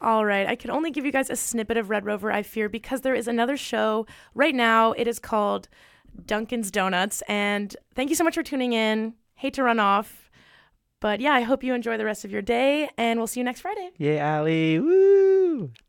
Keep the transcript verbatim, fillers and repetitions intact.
All right. I can only give you guys a snippet of Red Rover, I fear, because there is another show right now. It is called Dunkin's Donuts. And thank you so much for tuning in. Hate to run off. But yeah, I hope you enjoy the rest of your day. And we'll see you next Friday. Yay, Allie. Woo!